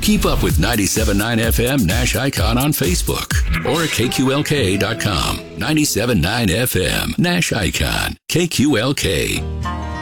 Keep up with 97.9 FM Nash Icon on Facebook or at KQLK.com. 97.9 FM Nash Icon. KQLK.